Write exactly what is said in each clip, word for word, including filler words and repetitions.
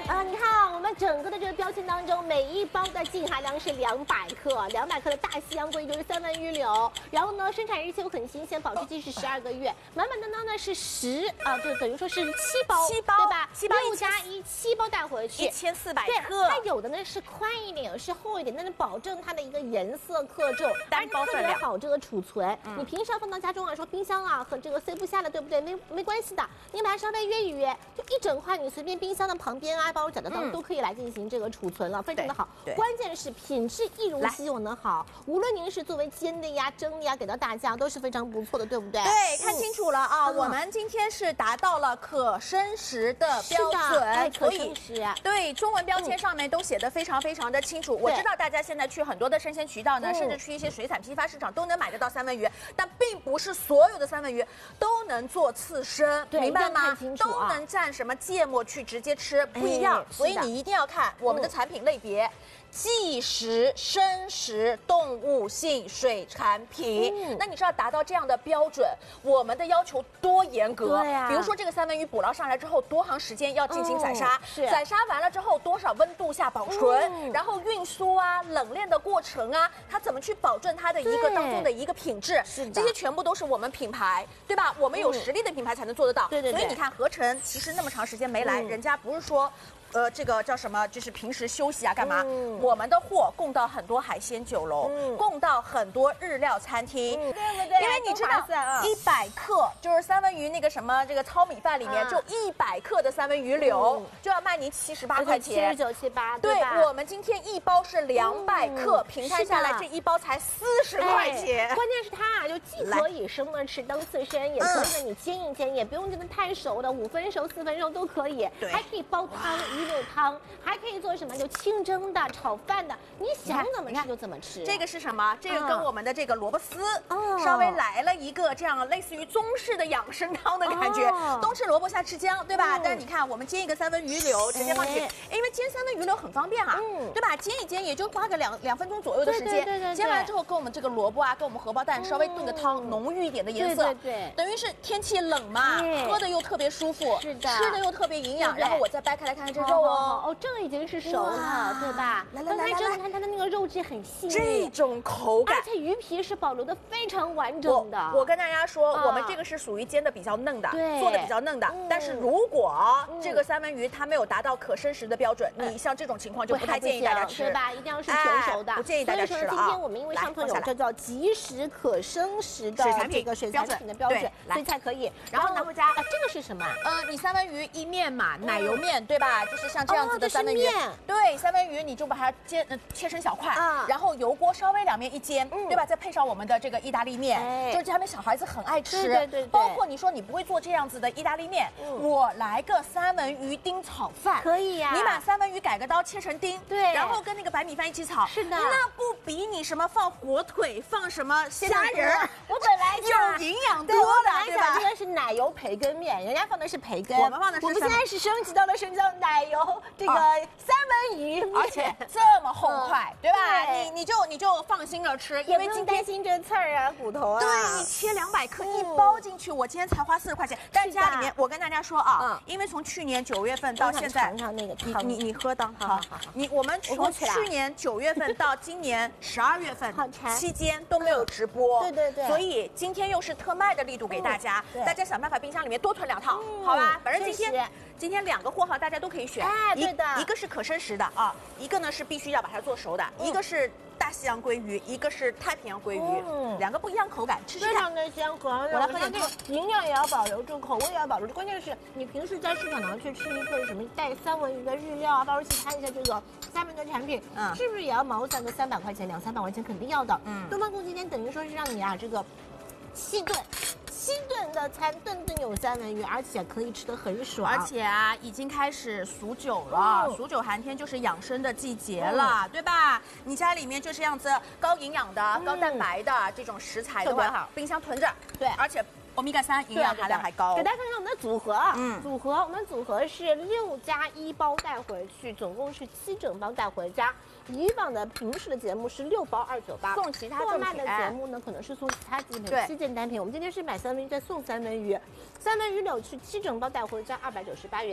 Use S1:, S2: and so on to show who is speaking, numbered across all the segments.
S1: 啊，你看啊，我们整个的这个标签当中，每一包的净含量是两百克，两百克的大西洋鲑鱼就是三文鱼柳，然后呢，生产日期又很新鲜，保质期是十二个月，满满当当的是十啊，就等于说是七包，
S2: 七包
S1: 对吧？
S2: 七包
S1: 六加一，七包带回去，
S2: 一千四百
S1: 对，
S2: 克。
S1: 它有的呢是宽一点，有是厚一点，但是保证它的一个颜色克重，
S2: 单包
S1: 特别
S2: 分量
S1: 好这个储存。嗯、你平时要放到家中啊，说冰箱啊和这个塞不下了，对不对？没没关系的，你把它稍微约一约，就一整块，你随便冰箱的旁边啊、包角的当、嗯、都可以来进行这个储存了，非常的好。关键是品质一如既往的好，无论您是作为煎的呀、蒸的呀，给到大家都是非常不错的，对不对？
S2: 对，看清楚了啊，嗯、我们今天是达到了可生食的标准，
S1: 哎、可生食。
S2: 对，中文标签上面都写的非常非常的清楚。嗯、我知道大家现在去很多的生鲜渠道呢，甚至去一些水产批发市场都能买得到三文鱼，但并不是所有的三文鱼都能做刺身，明白吗？
S1: 啊、
S2: 都能蘸什么芥末去直接吃，不一样。所以你一定要看我们的产品类别。嗯即食、生食、动物性水产品，嗯、那你知道达到这样的标准，我们的要求多严格？
S1: 对呀、啊。
S2: 比如说这个三文鱼捕捞上来之后，多长时间要进行宰杀？
S1: 哦、是。
S2: 宰杀完了之后，多少温度下保存？嗯、然后运输啊、冷链的过程啊，它怎么去保证它的一个当中的一个品质？
S1: 是的。
S2: 这些全部都是我们品牌，对吧？我们有实力的品牌才能做得到。
S1: 对对对。
S2: 所以你看，合成其实那么长时间没来，嗯、人家不是说。呃，这个叫什么？就是平时休息啊，干嘛？嗯、我们的货供到很多海鲜酒楼，嗯、供到很多日料餐厅，
S1: 嗯、对不对？
S2: 因为你知道，一百克就是三文鱼那个什么这个糙米饭里面，就一百克的三文鱼柳、嗯、就要卖您七十八块钱，
S1: 七十九七八。
S2: 对，我们今天一包是两百克，嗯、平摊下来这一包才四十块钱。
S1: 哎、关键是它啊，就既可以生的吃当刺身，也可以呢你煎一煎，也不用真的太熟的，五分熟、四分熟都可以，还可以煲汤。鱼柳汤还可以做什么？就清蒸的、炒饭的，你想怎么吃就怎么吃。
S2: 这个是什么？这个跟我们的这个萝卜丝哦，稍微来了一个这样类似于中式的养生汤的感觉。哦、冬吃萝卜夏吃姜，对吧？嗯、但是你看，我们煎一个三文鱼柳，直接放进去，哎、因为煎三文鱼柳很方便啊，嗯、对吧？煎一煎也就花个两两分钟左右的时间。
S1: 对对对对对
S2: 煎完之后，跟我们这个萝卜啊，跟我们荷包蛋稍微炖个汤，嗯、浓郁一点的颜色。
S1: 对对对，
S2: 等于是天气冷嘛，喝的又特别舒服，
S1: 是的，
S2: 吃的又特别营养。然后我再掰开来看看这肉哦。
S1: 哦，这个已经是熟了，对吧？
S2: 来来来来来，
S1: 你看它的那个肉质很细腻，
S2: 这种口感，
S1: 而且鱼皮是保留的非常完整的。
S2: 我, 我跟大家说，啊、我们这个是属于煎的比较嫩的，
S1: 对，
S2: 做的比较嫩的。嗯、但是如果这个三文鱼它没有达到可生食的标准，嗯、你像这种情况就不太建议大家吃，
S1: 对吧？一定要是全熟的，
S2: 哎、不建议大家吃了啊。
S1: 所以说今天我们因为上头有这叫即食可生食的这个水产品的标准，所以才可以。
S2: 然后拿回家，
S1: 啊，这个是什么？
S2: 呃，你三文鱼一面嘛，奶油面对吧？就是像这样子的三文鱼。对，三文鱼你就把它煎呃切成小块，啊、然后油锅稍微两面一煎，嗯、对吧？再配上我们的这个意大利面，哎、就是他们小孩子很爱吃。
S1: 对对 对, 对。
S2: 包括你说你不会做这样子的意大利面，嗯、我来个三文鱼丁炒饭，
S1: 可以呀、啊。
S2: 你把三文鱼改个刀切成丁，
S1: 对，
S2: 然后跟那个白米饭一起炒，
S1: 是的，
S2: 那不比你什么放火腿、放什么虾仁儿，
S1: 我本来
S2: 有营养多的，
S1: 对吧？这个是奶油培根面，人家放的是培根，
S2: 我们放的是。
S1: 我们现在是升级到了升级到奶油这个三文鱼。
S2: 而且这么厚块，嗯、对吧？对你你就你就放心了吃，因为今天
S1: 担心这刺儿啊、骨头啊。
S2: 对，你切两百克一包进去，我今天才花四十块钱。但家里面，我跟大家说啊，嗯、因为从去年九月份到现在，
S1: 尝尝那个汤，
S2: 你你你喝汤，好好好。你我们从去年九月份到今年十二月份期间都没有直播，
S1: 对对对。
S2: 所以今天又是特卖的力度给大家，大家想办法冰箱里面多囤两套，好吧？反正今天。今天两个货号大家都可以选，
S1: 哎，对的，
S2: 一个是可生食的啊，一个呢是必须要把它做熟的，嗯、一个是大西洋鲑鱼，一个是太平洋鲑鱼，嗯、两个不一样口感，吃吃看。
S1: 非常的香，口我来喝点这个营养也要保留住，口味也要保留住。关键是你平时在市场上去吃一份什么带三文鱼的日料啊，到时候去看一下这个下面的产品，嗯，是不是也要毛算个三百块钱，两三百块钱肯定要的。嗯，东方宫今天等于说是让你啊这个细炖。七顿的餐，顿顿有三文鱼，而且可以吃得很爽。
S2: 而且啊，已经开始数九了，嗯、数九寒天就是养生的季节了，嗯、对吧？你家里面就这样子高营养的、嗯、高蛋白的这种食材的话，冰箱囤着。对，而且欧米伽三营养含量还高。
S1: 给大家看看我们的组合，嗯，组合我们组合是六加一包带回去，总共是七整包带回家。以往的平时的节目是六包二九八，
S2: 送其他赠
S1: 品。卖的节目呢，可能是送其他极品七件单品。我们今天是买三文鱼再送三文鱼，三文鱼柳去七整包带回家二百九十八元。这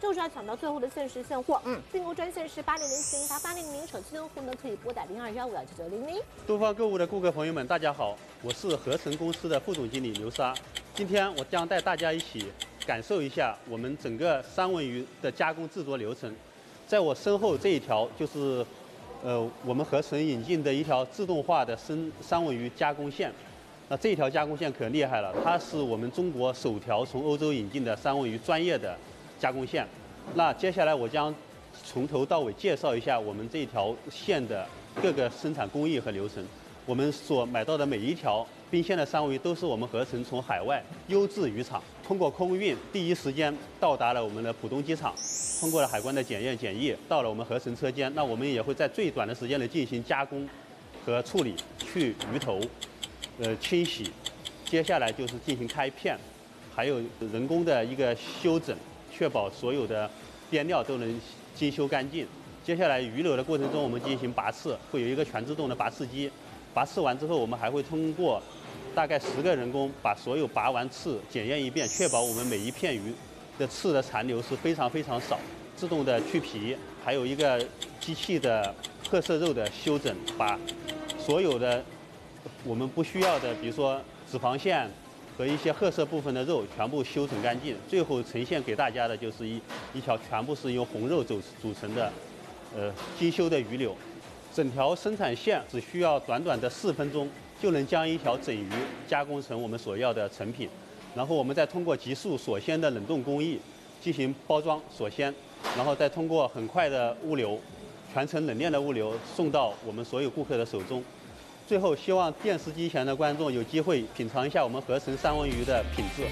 S1: 就是要抢到最后的限时现货。嗯，订购专线是八零零四零八八零零零，手机用户呢可以拨打零二幺五幺九九零零。
S3: 东方购物的顾客朋友们，大家好，我是合成公司的副总经理刘莎。今天我将带大家一起感受一下我们整个三文鱼的加工制作流程。在我身后这一条就是，呃，我们合成引进的一条自动化的生三文鱼加工线。那这一条加工线可厉害了，它是我们中国首条从欧洲引进的三文鱼专业的加工线。那接下来我将从头到尾介绍一下我们这一条线的各个生产工艺和流程。我们所买到的每一条冰鲜的三文鱼都是我们合成从海外优质渔场通过空运第一时间到达了我们的浦东机场，通过了海关的检验检疫，到了我们合成车间。那我们也会在最短的时间内进行加工和处理，去鱼头，呃清洗，接下来就是进行开片，还有人工的一个修整，确保所有的边料都能精修干净。接下来鱼柳的过程中，我们进行拔刺，会有一个全自动的拔刺机。拔刺完之后，我们还会通过大概十个人工把所有拔完刺检验一遍，确保我们每一片鱼的刺的残留是非常非常少。自动的去皮，还有一个机器的褐色肉的修整，把所有的我们不需要的，比如说脂肪线和一些褐色部分的肉全部修整干净。最后呈现给大家的就是一一条全部是由红肉组组成的，呃精修的鱼柳。整条生产线只需要短短的四分钟，就能将一条整鱼加工成我们所要的成品。然后我们再通过急速锁鲜的冷冻工艺进行包装锁鲜，然后再通过很快的物流，全程冷链的物流送到我们所有顾客的手中。最后，希望电视机前的观众有机会品尝一下我们合成三文鱼的品质。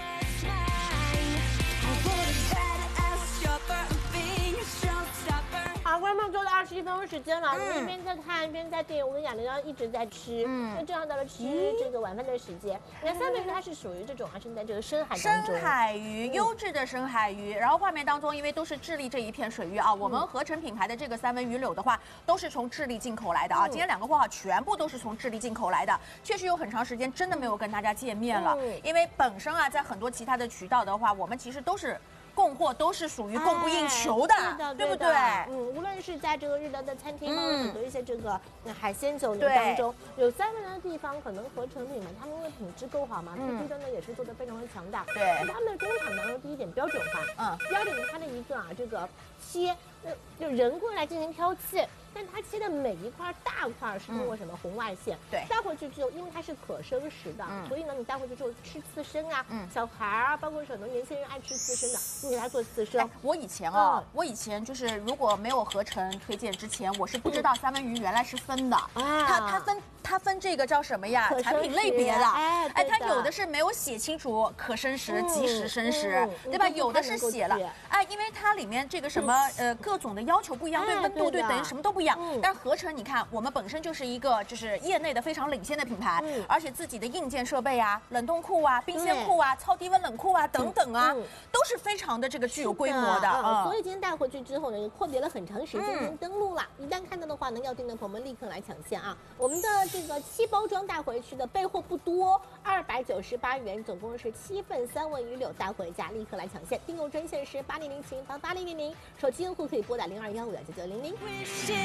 S1: 好，观众朋友，做了二十一分钟时间了，嗯、你一边在看一边在订。我跟雅玲要一直在吃，嗯，那这样到了吃这个晚饭的时间。你看三文鱼它是属于这种啊，是在这个深海当中，
S2: 深海鱼，优质的深海鱼。然后画面当中，因为都是智利这一片水域啊，我们合成品牌的这个三文鱼柳的话，都是从智利进口来的啊。今天两个货号全部都是从智利进口来的，确实有很长时间真的没有跟大家见面了，因为本身啊，在很多其他的渠道的话，我们其实都是。供货都是属于供不应求的，
S1: 哎、对, 的
S2: 对不对？
S1: 嗯，无论是在这个日料的餐厅，包括很多一些这个海鲜酒楼当中，有三文的地方，可能合成品嘛，他们的品质够好嘛，嗯，对呢也是做的非常的强大。
S2: 对，
S1: 他们的工厂当中第一点标准化，嗯，第二点它的一个啊这个切，就人工来进行挑切。但它切的每一块大块是通过什么红外线？
S2: 对，
S1: 带回去之后，因为它是可生食的，嗯、所以呢，你带回去之后吃刺身啊，嗯、小孩啊，包括很多年轻人爱吃刺身的，你给他做刺身。
S2: 哎、我以前啊，嗯、我以前就是如果没有合成推荐之前，我是不知道三文鱼原来是分的，啊、它它分。它分这个叫什么呀？产品类别的，
S1: 哎，
S2: 哎，它有的是没有写清楚可生食、即时生食，对吧？有的是写了，哎，因为它里面这个什么呃各种的要求不一样，对温度对等于什么都不一样。但是合成你看，我们本身就是一个就是业内的非常领先的品牌，而且自己的硬件设备啊、冷冻库啊、冰鲜库啊、超低温冷库啊等等啊，都是非常的这个具有规模的
S1: 啊。所以今天带回去之后呢，也阔别了很长时间进行登录了。一旦看到的话呢，要订的朋友们立刻来抢先啊！我们的。这个七包装带回去的备货不多，二百九十八元，总共是七份三文鱼柳带回家，立刻来抢线。订购专线是八零零七零八八零零零，手机用户可以拨打零二幺五幺九九零零。